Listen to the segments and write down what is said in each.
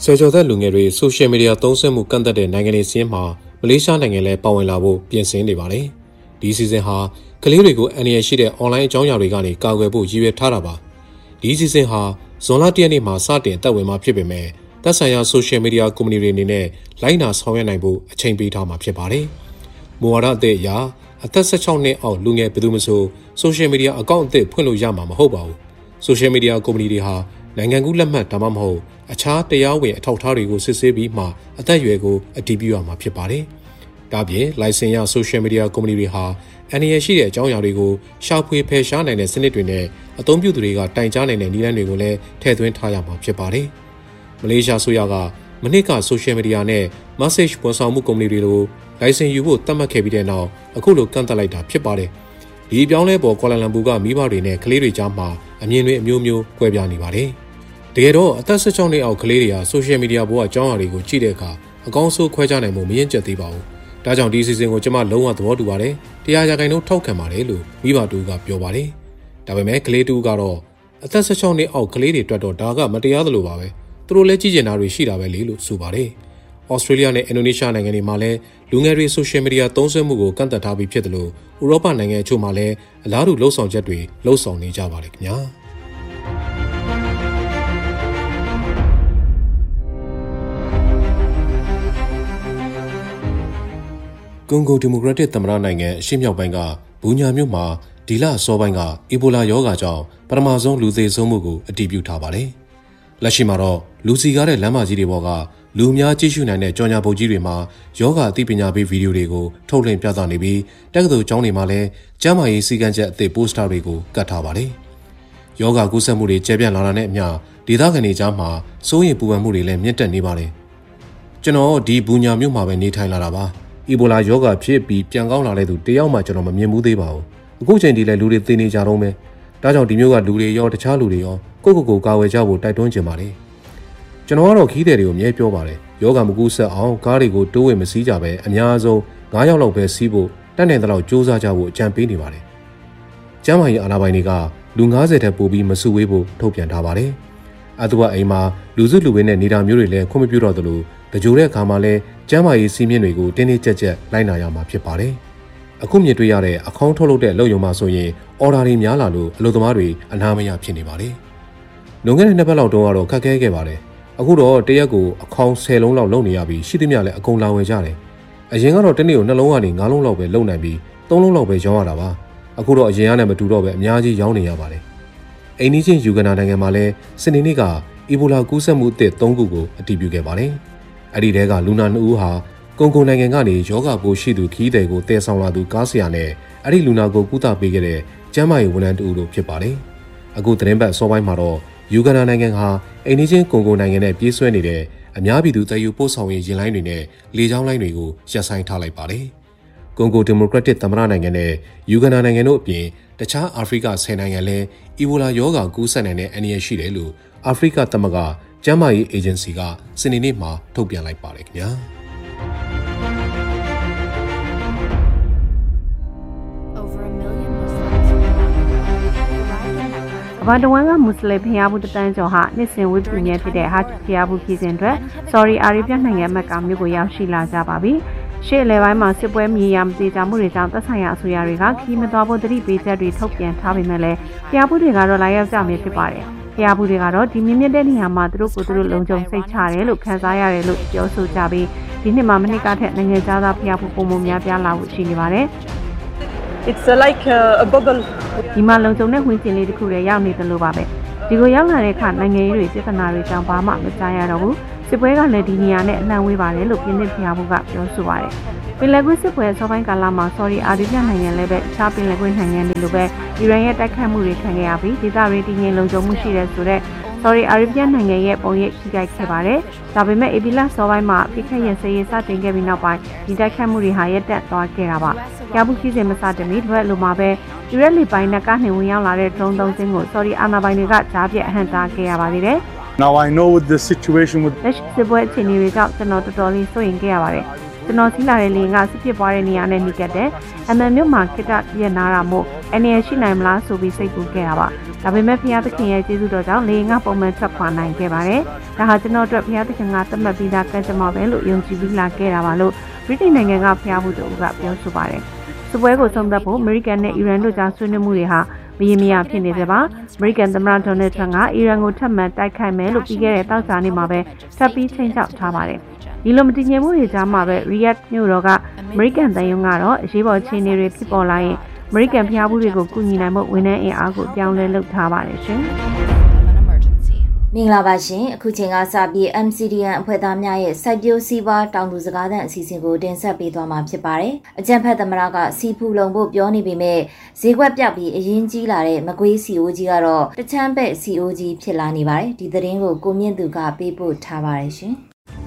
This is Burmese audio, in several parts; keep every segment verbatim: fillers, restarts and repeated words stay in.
ကျော်သက်လူငယ်တွေဆိုရှယ်မီဒီယာသုံးစွဲမှုကန့်သတ်တဲ့နိုင်ငံတွေစီးမှာမလေးရှားနိုင်ငံလည်းပါဝင်လာဖို့ပြင်ဆင်နေပါတယ်။ဒီစီဇန်ဟာကလေးတွေကိုအန္တရာယ်ရှိတဲ့အွန်လိုင်းအကြောင်းအရာတွေကနေကာကွယ်ဖို့ရည်ရွယ်ထားတာပါ။ဒီစီဇန်ဟာဇွန်လတရက်နေ့မှာစတင်တက်ဝင်မှာဖြစ်ပေမဲ့သက်ဆိုင်ရာဆိုရှယ်မီဒီယာကုမ္ပဏီတွေအနေနဲ့လိုင်းနာဆောင်ရွက်နိုင်ဖို့အချိန်ပေးထားမှာဖြစ်ပါတယ်။မူဝါဒအသစ်အရအသက်၁၆နှစ်အောက်လူငယ်ဘယ်သူမှဆိုဆိုရှယ်မီဒီယာအကောင့်အသစ်ဖွင့်လို့ရမှာမဟုတ်ပါဘူး။ဆိုရှယ်မီဒီယာကုမ္ပဏီတွေဟာနိုင်ငံကူးလက်မှတ်ဒါမှမဟုတ်အခြားတရားဝင်အထောက်အထားတွေကိုစစ်ဆေးပြီးမှအသက်အရွယ်ကိုအတည်ပြုရမှာဖြစ်ပါတယ်။ဒါပြင်လိုင်စင်ရဆိုရှယ်မီဒီယာကုမ္ပဏီတွေဟာအန္တရာယ်ရှိတဲ့အကြောင်းအရာတွေကိုရှာဖွေဖယ်ရှားနိုင်တဲ့စနစ်တွေနဲ့အသုံးပြုသူတွေကတိုင်ကြားနိုင်တဲ့နည်းလမ်းတွေကိုလည်းထည့်သွင်းထားရမှာဖြစ်ပါတယ်။မလေးရှားဆိုရကမနစ်ကဆိုရှယ်မီဒီယာနဲ့ message ဝန်ဆောင်မှုကုမ္ပဏီတွေကိုလိုင်စင်ယူဖို့သတ်မှတ်ခဲ့ပြီးတဲ့နောက်အခုလိုကန့်သတ်လိုက်တာဖြစ်ပါတယ်။ဒီအပြောင်းလဲပေါ်ကွာလာလမ်ပူကမိဘတွေနဲ့ကလေးတွေကြားမှာအမြင်တွေအမျိုးမျိုးကွဲပြားနေပါတယ်။တကယ်တော့အသက်၁၆နှစ်အောက်ကလေးတွေကဆိုရှယ်မီဒီယာပေါ်ကအကြောင်းအရာတွေကိုကြည့်တဲ့အခါအကောင်းဆုံးခွဲခြားနိုင်မှုမရင်ကျက်သေးပါဘူး။ဒါကြောင့်ဒီစီစဉ်ကိုကျွန်မလုံးဝသဘောတူပါတယ်။တရားရာခိုင်နှုန်းထောက်ခံပါတယ်လို့မိဘတူကပြောပါတယ်။ဒါပေမဲ့ကလေးတူကတော့အသက်၁၆နှစ်အောက်ကလေးတွေအတွက်တော့ဒါကမတရားသလိုပါပဲ။သူတို့လည်းကြည်ကျင်တာတွေရှိတာပဲလေလို့ဆိုပါတယ်။ဩစတြေးလျနဲ့အင်ဒိုနီးရှားနိုင်ငံတွေမှာလည်းလူငယ်တွေဆိုရှယ်မီဒီယာသုံးစွဲမှုကိုကန့်သတ်ထားပြီးဖြစ်တယ်လို့ဥရောပနိုင်ငံအချို့မှာလည်းအလားတူလှုံ့ဆော်ချက်တွေလှုံ့ဆော်နေကြပါတယ်ခင်ဗျာ။ကွန်ဂိုဒီမိုကရက်တစ်သမ္မတနိုင်ငံအရှေ့မြောက်ပိုင်းကဘူညာမြို့မှာဒီလအစောပိုင်းကအီဘိုလာရောဂါကြောင့်ပထမဆုံးလူသေဆုံးမှုကိုအတည်ပြုထားပါတယ်။လက်ရှိမှာတော့လူစီကားတဲ့လမ်းမကြီးတွေပေါ်ကလူအများကြည့်ရှုနိုင်တဲ့ကြော်ညာပုတ်ကြီးတွေမှာယောဂအသိပညာပေးဗီဒီယိုတွေကိုထုတ်လွှင့်ပြသနေပြီးတက္ကသိုလ်ကျောင်းတွေမှာလည်းကျန်းမာရေးစည်းကမ်းချက်အသစ်ပိုစတာတွေကိုကတ်ထားပါတယ်။ယောဂကူးစက်မှုတွေကျယ်ပြန့်လာတာနဲ့အမျှဒေသခံတွေကြားမှာစိုးရိမ်ပူပန်မှုတွေလည်းမြင့်တက်နေပါတယ်။ကျွန်တော်ဒီဘူညာမြို့မှာပဲနေထိုင်လာတာပါ။အီဘိုလာယောဂဖြစ်ပြီးပြန်ကောင်းလာတဲ့သူတယောက်မှကျွန်တော်မမြင်ဘူးသေးပါဘူး။အခုချိန်ထိလည်းလူတွေသိနေကြတော့မယ်။ဒါကြောင့်ဒီမျိုးကလူတွေရောတခြားလူတွေရောကိုယ့်ကိုယ်ကိုကာဝယ်ကြဖို့တိုက်တွန်းချင်ပါတယ်။ကျွန်တော်ကတော့ခီးတဲ့တွေကိုအမြဲပြောပါတယ်ယောဂမကူးဆက်အောင်ကားတွေကိုတိုးဝှေ့မစီးကြပဲအများဆုံး၅ယောက်လောက်ပဲစီးဖို့တတ်နိုင်တဲ့လောက်စူးစမ်းကြဖို့အကြံပေးနေပါတယ်။ကျန်းမာရေးအာဏာပိုင်တွေကလူ၅၀ထက်ပိုပြီးမစုဝေးဖို့ထုတ်ပြန်ထားပါတယ်။အတူအိမ်မှာလူစုလူဝေးနဲ့နေတာမျိုးတွေလည်းခွင့်မပြုတော့သလိုတကြိုတဲ့အခါမှာလည်းကျန်းမာရေးစီးမြင့်တွေကိုတင်းတင်းကြပ်ကြပ်လိုက်နာရမှာဖြစ်ပါတယ်။အခုမြင်တွေ့ရတဲ့အခေါင်းထုတ်လုပ်တဲ့အလုပ်ရုံမှာဆိုရင်အော်ဒါတွေများလာလို့အလုပ်သမားတွေအနာမရဖြစ်နေပါတယ်။လွန်ခဲ့တဲ့နှစ်ပတ်လောက်တုန်းကတော့ခက်ခဲခဲ့ပါတယ်။အခုတော့တရက်ကိုအခေါင်းဆယ်လုံးလောက်လုံနေရပြီးရှိသမျှလည်းအကုန်လာဝယ်ကြတယ်။အရင်ကတော့တနေ့ကိုနှလုံးကနေငါးလုံးလောက်ပဲလုံနိုင်ပြီးသုံးလုံးလောက်ပဲရောင်းရတာပါ။အခုတော့အရင်ကနဲ့မတူတော့ပဲအများကြီးရောင်းနေရပါတယ်။အိန္ဒိချင်းယူဂန်နာနိုင်ငံမှာလည်းစနေနေ့ကအီဘိုလာကူးစက်မှုအသစ်၃ခုကိုအတည်ပြုခဲ့ပါတယ်။အဲ့ဒီတဲကလူနာနှစ်ဦးဟာကွန်ဂိုနိုင်ငံကနေယောဂပိုးရှိသူခီးသည်ကိုတည်ဆောင်လာသူကားဆရာနဲ့အဲ့ဒီလူနာကိုကုသပေးခဲ့တဲ့ကျန်းမာရေးဝန်ထမ်းတူတို့ဖြစ်ပါတယ်။အခုသတင်းပတ်စောပိုင်းမှာတော့ယူဂန်နာနိုင်ငံဟာအိန္ဒိချင်းကွန်ဂိုနိုင်ငံနဲ့ပြေးဆွဲနေတဲ့အများပြည်သူတည်ယူပို့ဆောင်ရေးယာဉ်လိုင်းတွေနဲ့လေကြောင်းလိုင်းတွေကိုရပ်ဆိုင်းထားလိုက်ပါတယ်။ကွန်ဂိုဒီမိုကရက်တစ်သမ္မတနိုင်ငံနဲ့ယူဂန်နာနိုင်ငံတို့အပြင်တခြားအာဖရိကဆယ်နိုင်ငံလည်းအီဘိုလာရောဂါကူးစက်နိုင်တဲ့အန္တရာယ်ရှိတယ်လို့အာဖရိကသမဂ္ဂကျန်းမာရေးအေဂျင်စီကစနေနေ့မှာထုတ်ပြန်လိုက်ပါတယ်ခင်ဗျာ။ဘာတဝမ်းကမွတ်စလင်ဖျားဘူးတန်းကျော်ဟာနှစ်စဉ်ဝိပုညက်ဖြစ်တဲ့ဟာဖျားဘူးပြည်စဉ်အတွက် sorry အာရေဗျနိုင်ငံမက်ကမြို့ကိုရောက်ရှိလာကြပါပြီ။ရှေ့လေပိုင်းမှာစစ်ပွဲမြေယာမသေးကြမှုတွေကြောင့်သက်ဆိုင်ရာအစိုးရတွေကခီးမသွားဖို့တတိပေးချက်တွေထုတ်ပြန်ထားပေမဲ့လည်းဖျားဘူးတွေကတော့လာရောက်ကြမယ်ဖြစ်ပါတယ်။ဖျားဘူးတွေကတော့ဒီမြင့်မြတ်တဲ့နေရာမှာသူတို့ကိုယ်သူတို့လုံခြုံစိတ်ချတယ်လို့ခံစားရတယ်လို့ပြောဆိုကြပြီးဒီနှစ်မှာမနှစ်ကထက်နိုင်ငံခြားသားဖျားဘူးပုံမှန်များပြားလာဖို့ရှိနေပါတယ်။ It's like a bubble. ဒီမှာလုံခြုံတဲ့ဝင်းကျင်လေးတစ်ခုလည်းရောက်နေတယ်လို့ပါပဲဒီကိုရောက်လာတဲ့အခါနိုင်ငံရေးတွေပြဿနာတွေကြောင့်ဘာမှမကြားရတော့ဘူးစစ်ပွဲကလည်းဒီနေရာနဲ့အနှံ့ဝေးပါတယ်လို့ပြည်သစ်ဖျားဘူးကပြောဆိုပါတယ်ပင်လယ်ကွေ့စစ်ပွဲအစောပိုင်းကာလမှာ sorry အာဒီပြနိုင်ငံလည်းပဲအခြားပင်လယ်ကွေ့နိုင်ငံတွေလိုပဲအီရန်ရဲ့တိုက်ခတ်မှုတွေခံခဲ့ရပြီးဒေသတွေတည်ငြိမ်လုံခြုံမှုရှိတဲ့ဆိုတဲ့ sorry အာရီဗျနိုင်ငံရဲ့ပုံရိပ်ထိခိုက်ခဲ့ပါတယ်ဒါပေမဲ့အေဘီလာစောပိုင်းမှာပြစ်ခတ်ရစရေးစတင်ခဲ့ပြီးနောက်ပိုင်းဒီတိုက်ခတ်မှုတွေဟာရပ်တန့်သွားခဲ့တာပါရဘူးကြီးစင်မစတင်ပြီးတွေ့လို့မှာပဲယူရက်လီပိုင်းနဲ့ကနေဝင်ရောက်လာတဲ့ drone သုံးစင်းကို sorry အာနာပိုင်တွေကကြားပြတ်အဟန့်တားခဲ့ရပါသေးတယ် Now I know with the situation with လက်ရှိစစ်ပွဲအခြေအနေတွေကြောင့်ကျွန်တော်တော်တော်လေးစိုးရိမ်ခဲ့ရပါတယ်ကျွန်တော်စီးလာတဲ့လေကစစ်ပစ်ပွားတဲ့နေရာနဲ့နှိကတ်တယ်အမှန်မြို့မှာခိတ္တပြည့်နာတာမို့အနေရရှိနိုင်မလားဆိုပြီးစိတ်ပူခဲ့တာပါဒါပေမဲ့ဖျားသခင်ရဲ့ကျေးဇူးတော်ကြောင့်လေငါပုံမှန်ထွက်ခွာနိုင်ခဲ့ပါတယ်ဒါဟာကျွန်တော်အတွက်ဖျားသခင်ကသတ်မှတ်ပြီးသားကံကြမ္မာပဲလို့ယုံကြည်ပြီးလာခဲ့တာပါလို့ဗြိတိန်နိုင်ငံကဖျားဖို့တို့ကပြောဆိုပါတယ်စစ်ပွဲကိုဆုံးသက်ဖို့အမေရိကန်နဲ့အီရန်တို့ကြားဆွေးနွေးမှုတွေဟာမရေမရာဖြစ်နေကြပါအမေရိကန်သမ္မတဒေါ်နယ်ထရန့်ကအီရန်ကိုထပ်မံတိုက်ခိုက်မယ်လို့ပြီးခဲ့တဲ့တောက်စာနေ့မှာပဲထပ်ပြီးချိန်ချောက်ထားပါတယ်ဒီလိုမတည်ငြိမ်မှုတွေကြားမှာပဲရီယက်မြို့တော်ကအမေရိကန်တန်ယုံကတော့အရေးပေါ်အခြေအနေတွေဖြစ်ပေါ်လာရင်အမေရိကန်ဖျားဘူးတွေကိုကူညီနိုင်ဖို့ဝန်ထမ်းအင်အားကိုပြောင်းလဲလုပ်ထားပါတယ်ရှင်မင်္ဂလာပါရှင်အခုချိန်ကစပြီး M C D N အဖွဲ့သားများရဲ့စိုက်ပျိုးစီးပွားတောင်သူစကားသံအစီအစဉ်ကိုတင်ဆက်ပေးသွားမှာဖြစ်ပါတယ်အကြံဖက်သမရကစီဖူလုံဖို့ပြောနေပေမဲ့ဈေးကွက်ပြောက်ပြီးအရင်ကြီးလာတဲ့မကွေး C O G ကတော့တချမ်းဘက် C O G ဖြစ်လာနေပါတယ်ဒီသတင်းကိုကိုမြင့်သူကပေးပို့ထားပါတယ်ရှင်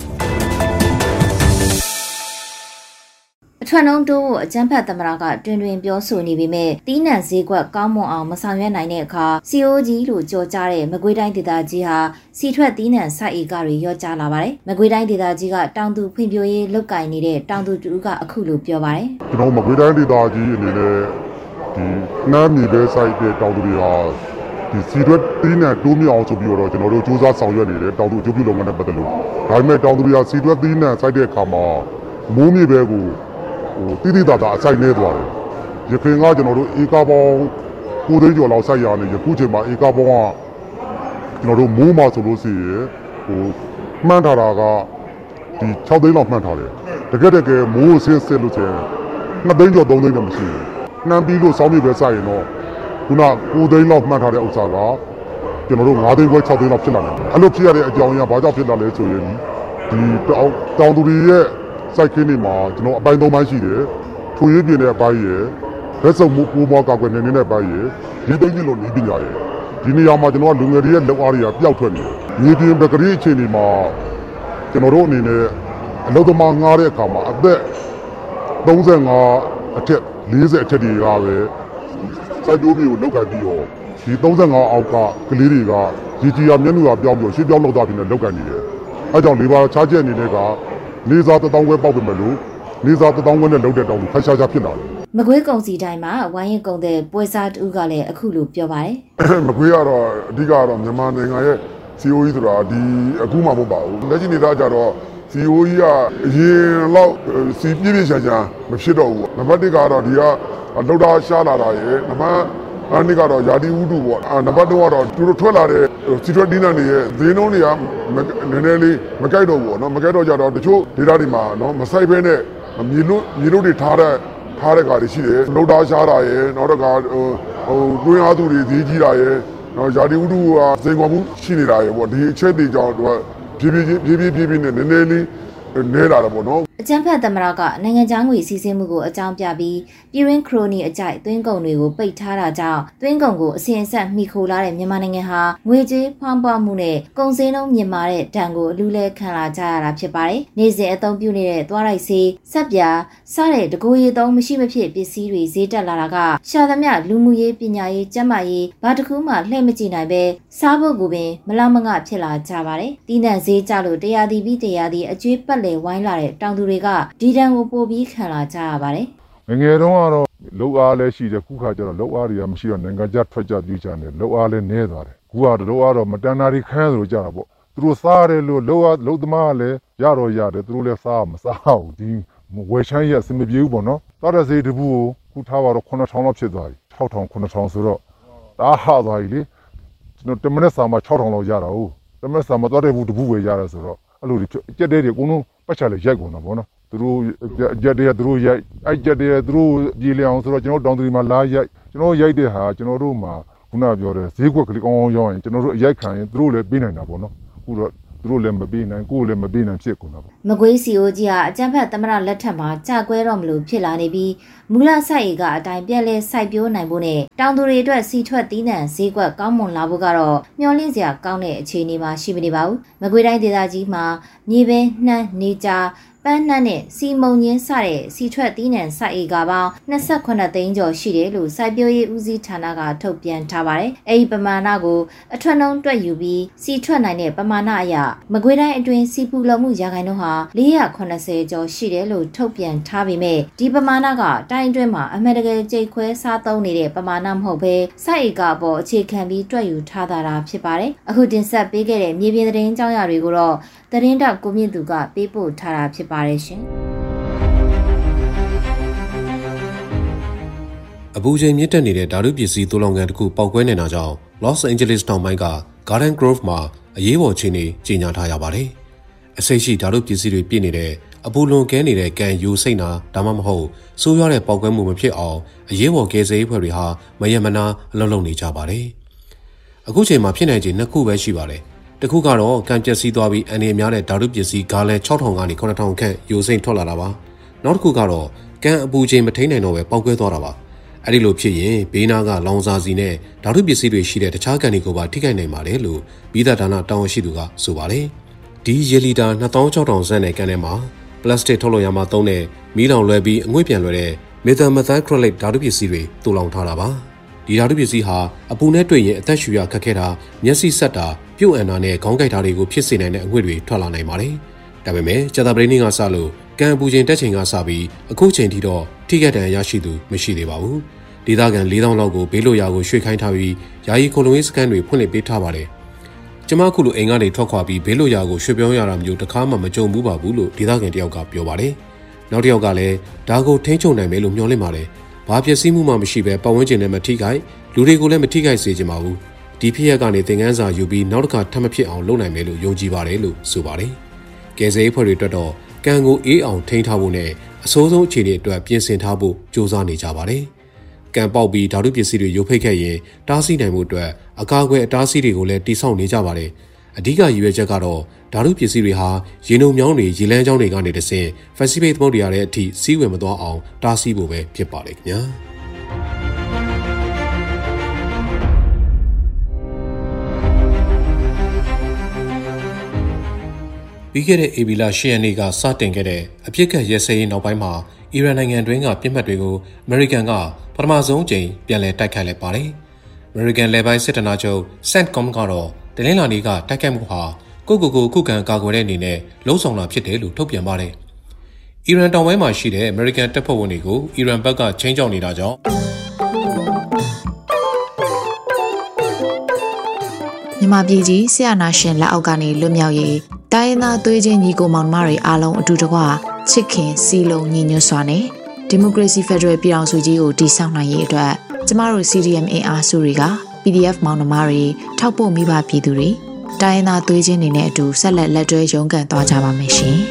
အထွန်းလုံးတို့အကျန်းဖတ်သမရကတွင်တွင်ပြောဆိုနေပေမဲ့တီးနှံဈေးကွက်ကောင်းမွန်အောင်မဆောင်ရွက်နိုင်တဲ့အခါ C O G လို့ကြော်ကြားတဲ့မကွေးတိုင်းဒေသကြီးဟာစီထွက်တီးနှံစိုက်ဧကတွေရော့ကျလာပါတယ်။မကွေးတိုင်းဒေသကြီးကတောင်သူဖွံ့ဖြိုးရေးလုပ်ကိုင်နေတဲ့တောင်သူတူကအခုလိုပြောပါတယ်။ကျွန်တော်မကွေးတိုင်းဒေသကြီးအနေနဲ့ဒီနှမ်းမြေပဲစိုက်တဲ့တောင်သူတွေဟာဒီစီထွက်တီးနှံတိုးမြအောင်ဆိုပြီးတော့ကျွန်တော်တို့စူးစမ်းဆောင်ရွက်နေတယ်တောင်သူအကျိုးပြုလုပ်ငန်းနဲ့ပတ်သက်လို့ဒါပေမဲ့တောင်သူတွေကစီထွက်တီးနှံစိုက်တဲ့အခါမှာမိုးမြေပဲကိုဟိုတိတိတသာအစိုက်နေသွားတယ်ရခိုင်ကကျွန်တော်တို့ဧကပေါင်းကိုသိန်းကျော်လောက်စိုက်ရတယ်ယခုချိန်မှာဧကပေါင်းကကျွန်တော်တို့မိုးမှာဆိုလို့ရှိရင်ဟိုမှန်းထားတာကဒီ၆သိန်းလောက်မှန်းထားတယ်တကယ်တကယ်မိုးကိုဆင်းစစ်လို့ချင်းနှစ်သိန်းကျော်သုံးသိန်းတော့မရှိဘူးနှမ်းပြီးလို့စောင်းမြေပဲစိုက်ရင်တော့ခုနကိုသိန်းလောက်မှန်းထားတဲ့ဥစ္စာကကျွန်တော်တို့၅သိန်းခွဲ၆သိန်းလောက်ဖြစ်လာတယ်အဲ့လိုဖြစ်ရတဲ့အကြောင်းအရာဘာကြောင့်ဖြစ်လာလဲဆိုရင်ဒီတောင်သူတွေရဲ့စိုက်ခင်းတွေမှာကျွန်တော်အပိုင်းသုံးပိုင်းရှိတယ်ထွေရည်ပြင်းတဲ့အပိုင်းရယ်လက်စုပ်မှုပိုးမွားကောက်ွယ်နေနေတဲ့ပိုင်းရယ်ဒီသိန်းကြီးလို့နေပညာရယ်ဒီနေရာမှာကျွန်တော်ကလူငယ်တွေရဲ့လောက်အားတွေကပျောက်ထွက်နေတယ်မြေပြင်ပကတိအခြေအနေမှာကျွန်တော်တို့အနေနဲ့အလုပ်သမားငှားတဲ့အခါမှာအသက်သုံး၅အထက်၄၀အထက်တွေကပဲစိုက်ပျိုးမျိုးကိုလောက်ကန်ပြီးတော့ဒီသုံး၅အောက်ကကလေးတွေကဒီကြီးရမျက်နှာပြောင်းပြီးရှင်းပြောင်းလောက်တာပြီးနဲ့လောက်ကန်နေတယ်အဲကြောင့်လေဘာချားချက်အနေနဲ့ကနေစားတစ်တောင်းခွဲပေါက်ပြမယ်လို့နေစားတစ်တောင်းခွဲနဲ့လောက်တဲ့တောင်းကိုခက်ရှားရှားဖြစ်လာတယ်မကွေးကုံစီတိုင်းမှာဝိုင်းရင်ကုံတဲ့ပွဲစားတူကလည်းအခုလိုပြောပါတယ်မကွေးကတော့အဓိကတော့မြန်မာနိုင်ငံရဲ့ C O E ဆိုတာဒီအခုမှမဟုတ်ပါဘူးလက်ရှိနေတာကြတော့ C O E ကအရင်လောက်စီပြည့်ပြည့်ချာချာမဖြစ်တော့ဘူးနံပါတ်၁ကတော့ဒီကလောက်တာရှားလာတာရယ်နံပါတ်အဲ့ဒီကတော့ယာတီဥတုပေါ့နံပါတ်၂ကတော့သူတို့ထွက်လာတဲ့စီထွက်ဒီနန်တွေရဲ့ဈေးနှုန်းတွေကနည်းနည်းလေးမကြိုက်တော့ဘူးနော်မကြိုက်တော့ကြတော့တချို့ဒေသတွေမှာနော်မဆိုင်ဘဲနဲ့မြေလို့မြေလို့တွေထားတဲ့ထားတဲ့ကားတွေရှိတယ်လောက်တာရှားတာရယ်နောက်တော့ကဟိုဟိုတွင်းအားသူတွေဈေးကြီးတာရယ်နော်ယာတီဥတုကစိန်ခေါ်မှုရှိနေတာရယ်ပေါ့ဒီအချက်တွေကြောင့်သူကဖြည်းဖြည်းဖြည်းဖြည်းဖြည်းဖြည်းနဲ့နည်းနည်းလေးနေလာတယ်ပေါ့နော်အကြံဖက်သမရကနိုင်ငံခြားငွေစီးဆင်းမှုကိုအကြောင်းပြပြီးပြည်ရင်းခရိုနီအကြိုက်သွင်းကုန်တွေကိုပိတ်ထားတာကြောင့်သွင်းကုန်ကိုအစဉ်အဆက်မှီခိုလာတဲ့မြန်မာနိုင်ငံဟာငွေကြေးဖောင်းပွားမှုနဲ့ကုန်စည်နှုန်းမြင့်မာတဲ့ဒဏ်ကိုအလူးလဲခံလာကြရတာဖြစ်ပါတယ်။နေ့စဉ်အသုံးပြုနေတဲ့သွားလိုက်ဆေးစက်ပြာစတဲ့တကူရီသုံးမရှိမဖြစ်ပစ္စည်းတွေဈေးတက်လာတာကရှာသမျှလူမှုရေးပညာရေးကျန်းမာရေးဘာတစ်ခုမှလှည့်မကြည့်နိုင်ပဲစားဖို့ကိုပင်မလောက်မငဖြစ်လာကြပါတယ်။တီးနှံဈေးကျလို့တရားသည်ပြီးတရားသည်အကျွေးပတ်လည်ဝိုင်းလာတဲ့တောင်သူတွေကဒီတန်ကိုပို့ပြီးခံလာကြရပါတယ်ငငယ်တုန်းကတော့လောက်အားလည်းရှိတယ်ခုခါကျတော့လောက်အားတွေကမရှိတော့နိုင်ငံခြားထွက်ကြပြီးကြတယ်လောက်အားလည်းနည်းသွားတယ်ခုကတော့လောက်အားတော့မတန်တာတွေခန်းသလိုကြတာပေါ့သူတို့စားတယ်လို့လောက်အားလောက်သမားလည်းရတော့ရတယ်သူတို့လည်းစားမစားဘူးဒီဝယ်ချမ်းရအစမပြေဘူးပေါ့နော်တော်တဲ့စေးတပူကိုခုထားပါတော့ခုနှစ်ထောင်လောက်ဖြစ်သွားပြီ၆ထောင်ခုနှစ်ထောင်ဆိုတော့ဒါဟာသွားပြီလေကျွန်တော်တမနက်စာမှာ၆ထောင်လောက်ရတာဟုတ်တမနက်စာမှာတော်တဲ့ဘူးတပူပဲရတယ်ဆိုတော့အဲ့လိုကြက်တဲ့တွေအကုန်လုံးပတ်ချလိုက်ရိုက်ကုန်တာပေါ့နော်သူတို့ကြက်တဲ့သူတို့ရိုက်အဲ့ကြက်တဲ့သူတို့ပြေလျအောင်ဆိုတော့ကျွန်တော်တောင်သူတွေမှာလာရိုက်ကျွန်တော်ရိုက်တဲ့ဟာကျွန်တော်တို့မှာခုနပြောတဲ့ဈေးကွက်ကလေးကောင်းကောင်းရောင်းရင်ကျွန်တော်တို့အရိုက်ခံရင်သူတို့လည်းပေးနိုင်တာပေါ့နော်အခုတော့သူတို့လည်းမပေးနိုင်ကိုယ်လည်းမပေးနိုင်ဖြစ်ကုန်တာပေါ့မကွေး C O G ဟာအကြမ်းဖက်သမရလက်ထက်မှာကြာကွဲတော့မလို့ဖြစ်လာနေပြီးမူလစိုက်ဧကအတိုင်းပြက်လဲစိုက်ပျိုးနိုင်ဖို့နဲ့တောင်သူတွေအတွက်စီထွက်တီးနှံဈေးကွက်ကောင်းမွန်လာဖို့ကတော့မျှော်လင့်စရာကောင်းတဲ့အခြေအနေမှာရှိမနေပါဘူးမကွေးတိုင်းဒေသကြီးမှာမြေပဲနှမ်းနေကြပန်းနှံနဲ့စီမုံညင်းစတဲ့စီထွက်သီးနှံစိုက်ဧကပေါင်း၂၈သိန်းကျော်ရှိတယ်လို့စိုက်ပျိုးရေးဦးစီးဌာနကထုတ်ပြန်ထားပါတယ်။အဲဒီပမာဏကိုအထွတ်နှုန်းတွက်ယူပြီးစီထွက်နိုင်တဲ့ပမာဏအရမကွေးတိုင်းအတွင်းစီပူလောင်မှုရာခိုင်နှုန်းဟာ၄၇၀ကျော်ရှိတယ်လို့ထုတ်ပြန်ထားပေမဲ့ဒီပမာဏကတိုင်းအတွင်းမှာအမှန်တကယ်ကြိတ်ခွဲစားသုံးနေတဲ့ပမာဏမဟုတ်ဘဲစိုက်ဧကအပေါ်အခြေခံပြီးတွက်ယူထားတာဖြစ်ပါတယ်။အခုတင်ဆက်ပေးခဲ့တဲ့မြေပြင်သတင်းကြောင်းရာတွေကိုတော့သတင်းတောက်ကိုမြင့်သူကပေးပို့ထားတာဖြစ်ပါတယ်ရှင်။အပူချိန်မြင့်တက်နေတဲ့ဓာတုပစ္စည်းသိုးလောင်ကန်တစ်ခုပေါက်ကွဲနေတာကြောင့် Los Angeles တောင်ပိုင်းက Garden Grove မှာအရေးပေါ်အခြေအနေကြေညာထားရပါတယ်။အစိတ်ရှိဓာတုပစ္စည်းတွေပြည့်နေတဲ့အပူလွန်ကဲနေတဲ့ကန်ယူစိတ်နာဒါမှမဟုတ်ဆိုးရွားတဲ့ပေါက်ကွဲမှုမဖြစ်အောင်အရေးပေါ်ကယ်ဆယ်ရေးဖွဲ့တွေဟာမယမနာအလုပ်လုပ်နေကြပါတယ်။အခုချိန်မှာဖြစ်နိုင်ခြေနှစ်ခုပဲရှိပါတယ်။တစ်ခုကတော့ကန်ပျက်စီးသွားပြီးအန်ဒီများတဲ့ဓာတုပစ္စည်းဂါလန်၆ထောင်ကနေ၇ထောင်ခန့်ယူစိမ့်ထွက်လာတာပါ။နောက်တစ်ခုကတော့ကန်အပူချိန်မထိန်နိုင်တော့ပဲပေါက်ကွဲသွားတာပါ။အဲ့ဒီလိုဖြစ်ရင်ဘေးနားကလောင်စာစီနဲ့ဓာတုပစ္စည်းတွေရှိတဲ့တခြားကန်တွေကိုပါထိခိုက်နိုင်ပါတယ်လို့ပြည်သဌာနတာဝန်ရှိသူကဆိုပါတယ်။ဒီရေလီတာ၂၆ထောင်ဆန့်တဲ့ကန်ထဲမှာပလတ်စတစ်ထုတ်လုပ်ရမှာသုံးတဲ့မီးလောင်လွယ်ပြီးအငွေ့ပြန်လွယ်တဲ့မက်သာမက်သိုက်ခရိုလိတ်ဓာတုပစ္စည်းတွေတူလောင်ထားတာပါ။ဒီဓာတုပစ္စည်းဟာအပူနဲ့တွေ့ရင်အသက်ရှူရခက်ခဲတာမျက်စိဆက်တာပြုတ်အန်တာနဲ့ခေါင်းကိုက်တာတွေကိုဖြစ်စေနိုင်တဲ့အငွေ့တွေထွက်လာနိုင်ပါတယ်။ဒါပေမဲ့ကြာသပတေးနေ့ကစလို့ကန်အပူချိန်တက်ချိန်ကစပြီးအခုချိန်ထိတော့ထိခိုက်ဒဏ်ရာရရှိသူမရှိသေးပါဘူး။ဒေသခံ၄သောင်းလောက်ကိုဘေးလွတ်ရာကိုရွှေ့ခိုင်းထားပြီးယာယီခိုလုံရေးစခန်းတွေဖွင့်လှစ်ပေးထားပါတယ်။ကျမခုလိုအိမ်ကနေထွက်ခွာပြီးဘေးလွတ်ရာကိုရွှေ့ပြောင်းရတာမျိုးတစ်ခါမှမကြုံဘူးပါဘူးလို့ဒေသခံတယောက်ကပြောပါတယ်။နောက်တစ်ယောက်ကလည်းဒါကိုထိန်းချုပ်နိုင်မယ်လို့မျှော်လင့်ပါတယ်။ဘာပျက်စီးမှုမှမရှိဘဲပတ်ဝန်းကျင်နဲ့မထိခိုက်လူတွေကိုလည်းမထိခိုက်စေချင်ပါဘူး။ဒီဖြစ်ရပ်ကနေသင်ခန်းစာယူပြီးနောက်တစ်ခါထပ်မဖြစ်အောင်လုပ်နိုင်မယ်လို့ယုံကြည်ပါတယ်လို့ဆိုပါတယ်။ကယ်ဆယ်ရေးဖွဲ့တွေအတွက်တော့ကန်ကိုအေးအောင်ထိန်းထားဖို့နဲ့အဆိုးဆုံးအခြေအနေအတွက်ပြင်ဆင်ထားဖို့ကြိုးစားနေကြပါတယ်။ကန်ပေါက်ပြီးဓာတုပစ္စည်းတွေရုပ်ဖိတ်ခဲ့ရင်တားဆီးနိုင်မှုအတွက်အကာအကွယ်အတားအဆီးတွေကိုလည်းတိစောက်နေကြပါတယ်။အဓိကရည်ရွယ်ချက်ကတော့ဓာတုပစ္စည်းတွေဟာရေနုံမြောင်းတွေရေလန်းချောင်းတွေကနေတဆင့် Pacific သမုဒ္ဒရာရဲ့အထိစီးဝင်မသွားအောင်တားဆီးဖို့ပဲဖြစ်ပါတယ်ခင်ဗျာ။ပြီးခဲ့တဲ့ဧပြီလ၈ရက်နေ့ကစတင်ခဲ့တဲ့အပြစ်ခတ်ရဲစဲရေးနောက်ပိုင်းမှာအီရန်နိုင်ငံတွင်းကပြစ်မှတ်တွေကိုအမေရိကန်ကပထမဆုံးအကြိမ်ပြန်လည်တိုက်ခိုက်လိုက်ပါတယ်။အမေရိကန်လေပိုင်းစစ်ဌာနချုပ် CENTCOM ကတော့တနင်္လာနေ့ကတိုက်ခိုက်မှုဟာကိုကိုကိုခုခံကာကွယ်တဲ့အနေနဲ့လှုံ့ဆော်တာဖြစ်တယ်လို့ထုတ်ပြန်ပါတယ်။အီရန်တောင်ပိုင်းမှာရှိတဲ့အမေရိကန်တပ်ဖွဲ့ဝင်တွေကိုအီရန်ဘက်ကချိန်ချောက်နေတာကြောင့်မြန်မာပြည်ကြီးဆရာနာရှင်လက်အောက်ကနေလွတ်မြောက်ရေးတိုင်းရင်းသားသွေးချင်းညီကိုမောင်နှမတွေအားလုံးအတူတကွချစ်ခင်စီလုံးညီညွတ်စွာနဲ့ဒီမိုကရေစီဖက်ဒရယ်ပြည်ထောင်စုကြီးကိုတည်ဆောက်နိုင်ရေးအတွက်ကျမတို့ စီ ဒီ အမ် အင်အားစုတွေက ပီ ဒီ အက်ဖ် မောင်နှမတွေထောက်ပို့မိဘပြည်သူတွေတိုင်းရင်းသားသွေးချင်းတွေနဲ့အတူဆက်လက်လက်တွဲရုန်းကန်သွားကြပါမယ်ရှင်။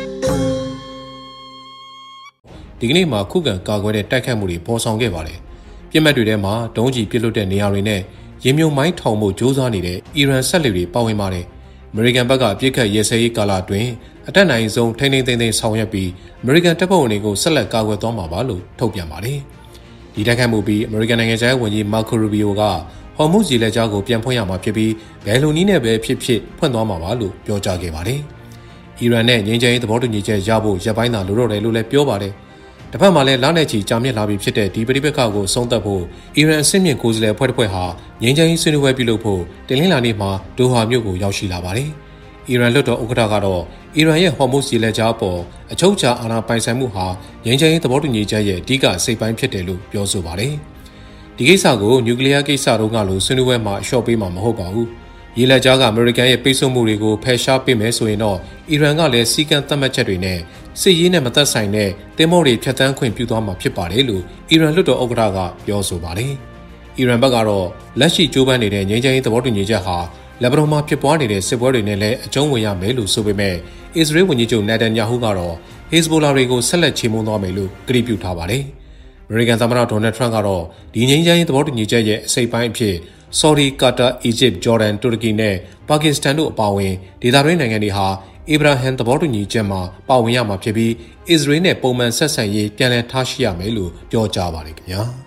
ဒီကနေ့မှာခုခံကာကွယ်တဲ့တိုက်ခိုက်မှုတွေပေါ်ဆောင်ခဲ့ပါတယ်။ပြစ်မှတ်တွေထဲမှာဒုံးကျည်ပစ်လွတ်တဲ့နေရာတွေနဲ့ရေမြုံမိုင်းထောင်မှုစ조사နေတဲ့အီရန်ဆက်လက်တွေပါဝင်ပါတယ်။အမေရိကန်ဘက်ကပြစ်ခတ်ရဲစဲရေးကာလအတွင်းအတက်နိုင်ဆုံးထိန်းထိန်းသိမ်းသိမ်းဆောင်ရွက်ပြီးအမေရိကန်တပ်ဖွဲ့ဝင်တွေကိုဆက်လက်ကာကွယ်သွားမှာပါလို့ထုတ်ပြန်ပါတယ်။ဒီတိုက်ခိုက်မှုပြီးအမေရိကန်နိုင်ငံခြားရေးဝန်ကြီးမာကိုရူဘီယိုကဟော်မုဇ်ရေလက်ကြားကိုပြန်ဖွင့်ရမှာဖြစ်ပြီးဘယ်လိုနည်းနဲ့ပဲဖြစ်ဖြစ်ဖွင့်သွားမှာပါလို့ပြောကြားခဲ့ပါတယ်။အီရန်နဲ့ငြိမ်းချမ်းရေးသဘောတူညီချက်ရဖို့ရပ်ပိုင်းသာလိုတော့တယ်လို့လည်းပြောပါတယ်။တစ်ဖက်မှာလည်းလနဲ့ချီကြာမြင့်လာပြီးဖြစ်တဲ့ဒီပဋိပက္ခကိုဆုံးသက်ဖို့အီရန်အဆင့်မြင့်ကိုယ်စားလှယ်ဖွဲ့တစ်ဖွဲ့ဟာငြိမ်းချမ်းရေးဆွေးနွေးပွဲပြုလုပ်ဖို့တနင်္လာနေ့မှာဒိုဟာမြို့ကိုရောက်ရှိလာပါတယ်။အီရန်လွှတ်တော်ဥက္ကဋ္ဌကတော့အီရန်ရဲ့ဟော်မုဇ်ရေလက်ကြားပေါ်အချုပ်အခြာအာဏာပိုင်ဆိုင်မှုဟာငြိမ်းချမ်းရေးသဘောတူညီချက်ရဲ့အဓိကစိတ်ပိုင်းဖြစ်တယ်လို့ပြောဆိုပါတယ်။ဒီကိစ္စကိုနျူကလ িয়ার ကိစ္စတို့ကလို့ဆွေးနွေးပွဲမှာအလျှော့ပေးမှာမဟုတ်ပါဘူး။ရေလက်ကြားကအမေရိကန်ရဲ့ပိတ်ဆို့မှုတွေကိုဖယ်ရှားပေးမယ်ဆိုရင်တော့အီရန်ကလည်းစီကံသတ်မှတ်ချက်တွေနဲ့စစ်ရေးနဲ့မသက်ဆိုင်တဲ့တင်မောတွေဖြတ်တန်းခွင့်ပြုသွားမှာဖြစ်ပါတယ်လို့အီရန်လွှတ်တော်ဥက္ကဋ္ဌကပြောဆိုပါတယ်။အီရန်ဘက်ကတော့လက်ရှိကြိုးပမ်းနေတဲ့ငြိမ်းချမ်းရေးသဘောတူညီချက်ဟာလက်ဘနွန်မှာဖြစ်ပွားနေတဲ့စစ်ပွဲတွေနဲ့လည်းအကျုံးဝင်ရမယ်လို့ဆိုပေမဲ့အစ္စရေးဝန်ကြီးချုပ်နေတန်ယာဟုကတော့ဟေဇ်ဘိုလာတွေကိုဆက်လက်ချေမှုန်းသွားမယ်လို့ကတိပြုထားပါတယ်။အမေရိကန်သမ္မတဒေါ်နယ်ထရန့်ကတော့ဒီငြိမ်းချမ်းရေးသဘောတူညီချက်ရဲ့အစိပ်ပိုင်းအဖြစ်ဆော်ဒီ၊ကာတာ၊အီဂျစ်၊ဂျော်ဒန်၊တူရကီနဲ့ပါကစ္စတန်တို့အပါအဝင်ဒေသတွင်းနိုင်ငံတွေဟာအီဗရာဟမ်သဘောတူညီချက်မှာပါဝင်ရမှာဖြစ်ပြီးအစ္စရေးနဲ့ပုံမှန်ဆက်ဆံရေးပြန်လည်ထားရှိရမယ်လို့ပြောကြားပါတယ်ခင်ဗျာ။